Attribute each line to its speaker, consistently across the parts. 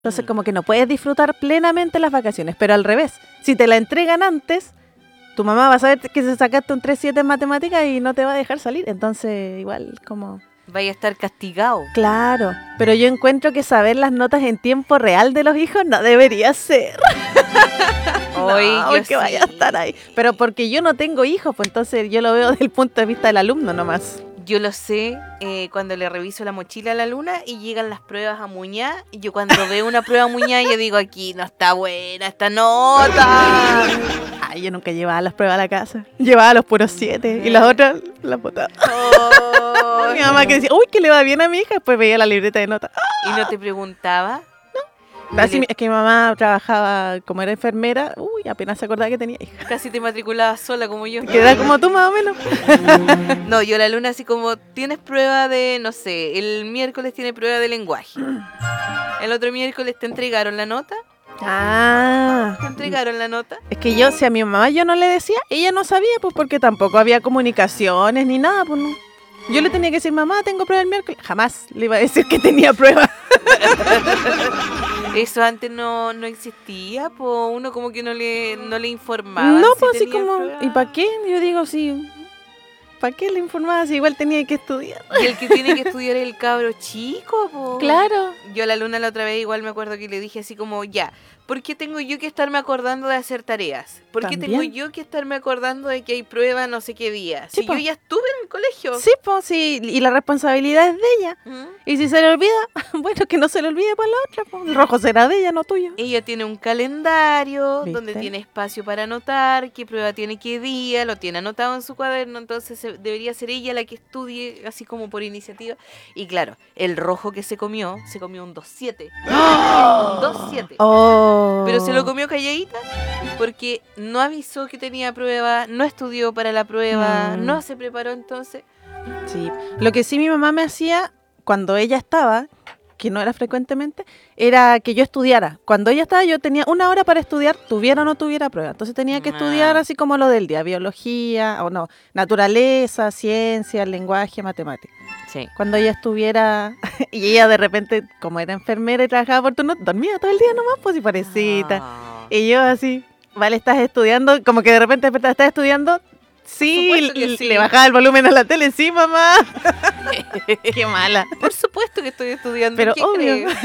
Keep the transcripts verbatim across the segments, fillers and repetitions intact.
Speaker 1: Entonces, como que no puedes disfrutar plenamente las vacaciones, pero al revés, si te la entregan antes, tu mamá va a saber que se sacaste un tres siete en matemáticas y no te va a dejar salir. Entonces, igual, como...
Speaker 2: Vaya a estar castigado.
Speaker 1: Claro, pero yo encuentro que saber las notas en tiempo real de los hijos no debería ser.
Speaker 2: Hoy
Speaker 1: no,
Speaker 2: yo
Speaker 1: porque
Speaker 2: sí.
Speaker 1: vaya a estar ahí. Pero porque yo no tengo hijos, pues entonces yo lo veo desde el punto de vista del alumno nomás.
Speaker 2: Yo lo sé eh, cuando le reviso la mochila a la Luna y llegan las pruebas a muñá. Y yo cuando veo una prueba a muñá, yo digo, aquí no está buena esta nota.
Speaker 1: Ay, yo nunca llevaba las pruebas a la casa. Llevaba los puros siete y las otras las botaba.
Speaker 2: Oh,
Speaker 1: Mi mamá que decía, uy, que le va bien a mi hija. Después veía la libreta de notas.
Speaker 2: ¿y no te preguntaba?
Speaker 1: Así, es que mi mamá trabajaba como era enfermera. Uy, apenas se acordaba que tenía hija.
Speaker 2: Casi te matriculabas sola como yo.
Speaker 1: Que era como tú más o menos.
Speaker 2: No, yo la Luna así como, tienes prueba de, no sé, el miércoles tiene prueba de lenguaje. El otro miércoles te entregaron la nota.
Speaker 1: Ah.
Speaker 2: ¿Te entregaron la nota?
Speaker 1: Es que yo, si a mi mamá yo no le decía, ella no sabía, pues porque tampoco había comunicaciones ni nada, pues no. Yo le tenía que decir, mamá, tengo prueba el miércoles. Jamás le iba a decir que tenía prueba.
Speaker 2: Eso antes no, no existía, pues uno como que no le, no le informaba.
Speaker 1: No,
Speaker 2: si
Speaker 1: pues así
Speaker 2: tenía
Speaker 1: como,
Speaker 2: prueba.
Speaker 1: ¿y para qué? Yo digo, sí, ¿para qué le informaba si igual tenía que estudiar?
Speaker 2: Y el que tiene que estudiar es el cabro chico, pues.
Speaker 1: Claro.
Speaker 2: Yo a la Luna la otra vez igual me acuerdo que le dije así como, ya, ¿por qué tengo yo que estarme acordando de hacer tareas? ¿Por qué tengo
Speaker 1: También.
Speaker 2: yo que estarme acordando de que hay prueba no sé qué día?
Speaker 1: Sí,
Speaker 2: Si
Speaker 1: po.
Speaker 2: yo ya estuve en el colegio.
Speaker 1: Sí, pues sí, y la responsabilidad es de ella.
Speaker 2: ¿Mm?
Speaker 1: Y si se le olvida, bueno, que no se le olvide para la otra, pues. El rojo será de ella, no tuyo.
Speaker 2: Ella tiene un calendario
Speaker 1: ¿Viste?
Speaker 2: donde tiene espacio para anotar qué prueba tiene qué día, lo tiene anotado en su cuaderno, entonces se- debería ser ella la que estudie así como por iniciativa. Y claro, el rojo que se comió, se comió un dos siete. Un dos siete.
Speaker 1: Oh.
Speaker 2: Pero se lo comió calladita porque no avisó que tenía prueba, no estudió para la prueba,
Speaker 1: Mm.
Speaker 2: no se preparó entonces.
Speaker 1: Sí, lo que sí mi mamá me hacía cuando ella estaba, que no era frecuentemente, era que yo estudiara. Cuando ella estaba yo tenía una hora para estudiar, tuviera o no tuviera prueba. Entonces tenía que
Speaker 2: Ah.
Speaker 1: estudiar así como lo del día, biología, o no, naturaleza, ciencia, lenguaje, matemáticas.
Speaker 2: Sí.
Speaker 1: Cuando ella estuviera, y ella de repente, como era enfermera y trabajaba por turno, dormía todo el día nomás, pues y parecita.
Speaker 2: Ah.
Speaker 1: Y yo así, vale, estás estudiando, como que de repente despertaba, ¿estás estudiando? Sí,
Speaker 2: supuesto que
Speaker 1: le,
Speaker 2: sí.
Speaker 1: le bajaba el volumen a la tele, sí, mamá. Qué mala.
Speaker 2: Por supuesto que estoy estudiando.
Speaker 1: Pero
Speaker 2: ¿qué
Speaker 1: obvio.
Speaker 2: crees?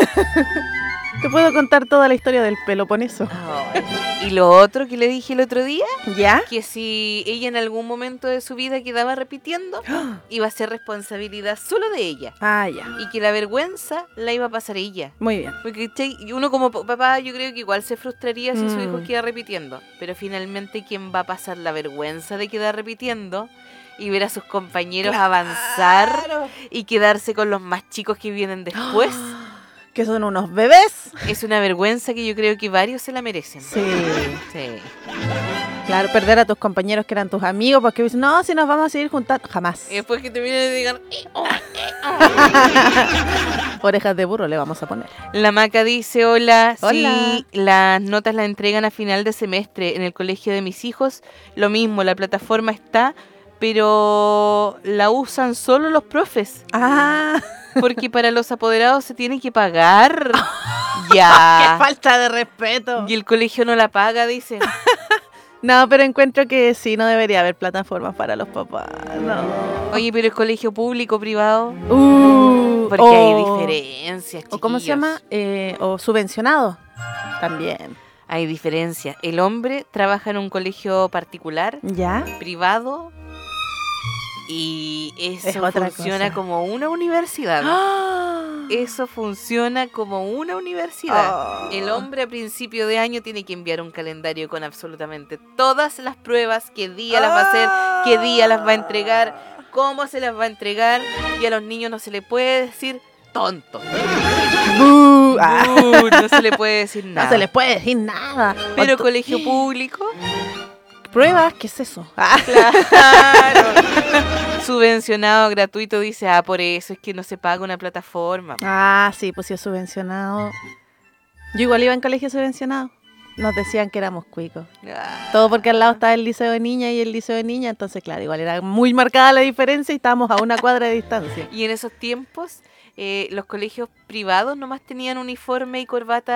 Speaker 1: Te puedo contar toda la historia del Peloponeso.
Speaker 2: Ay. Y lo otro que le dije el otro día,
Speaker 1: ¿Ya?
Speaker 2: que si ella en algún momento de su vida quedaba repitiendo, iba a ser responsabilidad solo de ella.
Speaker 1: Ah, ya.
Speaker 2: Y que la vergüenza la iba a pasar ella.
Speaker 1: Muy bien.
Speaker 2: Porque ¿cachai? Uno como p- papá yo creo que igual se frustraría si su hijo
Speaker 1: Mm.
Speaker 2: queda repitiendo. Pero finalmente ¿quién va a pasar la vergüenza de quedar repitiendo? Y ver a sus compañeros avanzar y quedarse con los más chicos que vienen después.
Speaker 1: Que son unos bebés.
Speaker 2: Es una vergüenza que yo creo que varios se la merecen.
Speaker 1: Sí.
Speaker 2: Sí.
Speaker 1: Claro, perder a tus compañeros que eran tus amigos, porque dicen, no, si nos vamos a seguir juntando. Jamás.
Speaker 2: Y después que te miren y digan, "Eh, oh".
Speaker 1: Orejas de burro le vamos a poner.
Speaker 2: La Maca dice, hola,
Speaker 1: Hola.
Speaker 2: sí, las notas las entregan a final de semestre en el colegio de mis hijos. Lo mismo, la plataforma está, pero la usan solo los profes.
Speaker 1: Ah,
Speaker 2: Porque para los apoderados se tiene que pagar.
Speaker 1: qué
Speaker 2: Ya.
Speaker 1: falta de respeto.
Speaker 2: Y el colegio no la paga, dice.
Speaker 1: No, pero encuentro que sí, no debería haber plataformas para los papás. No.
Speaker 2: Oye, pero es colegio público, privado.
Speaker 1: Uh,
Speaker 2: Porque
Speaker 1: o-
Speaker 2: hay diferencias,
Speaker 1: ¿O cómo se
Speaker 2: chiquillos.
Speaker 1: llama? Eh, o subvencionado. También.
Speaker 2: Hay diferencias. El hombre trabaja en un colegio particular,
Speaker 1: ¿Ya?
Speaker 2: privado, y eso
Speaker 1: Es otra
Speaker 2: funciona
Speaker 1: cosa.
Speaker 2: como una universidad.
Speaker 1: ¡Ah!
Speaker 2: Eso funciona como una universidad.
Speaker 1: Oh.
Speaker 2: El hombre a principio de año tiene que enviar un calendario con absolutamente todas las pruebas, qué día las va a hacer, qué día las va a entregar, cómo se las va a entregar, y a los niños no se le puede decir tonto.
Speaker 1: ¡Bú! Ah.
Speaker 2: Uh, no se le puede decir nada.
Speaker 1: No se les puede decir nada.
Speaker 2: Pero
Speaker 1: O tu-
Speaker 2: colegio público,
Speaker 1: ¿Pruebas? ¿Qué es eso? Ah.
Speaker 2: claro. Subvencionado, gratuito, dice, ah, por eso es que no se paga una plataforma.
Speaker 1: Ah, sí, pues sí es subvencionado. Yo igual iba en colegio subvencionado. Nos decían que éramos cuicos.
Speaker 2: Ah.
Speaker 1: Todo porque al lado estaba el liceo de niña y el liceo de niña, entonces claro, igual era muy marcada la diferencia y estábamos a una cuadra de distancia.
Speaker 2: Y en esos tiempos eh, los colegios privados nomás tenían uniforme y corbata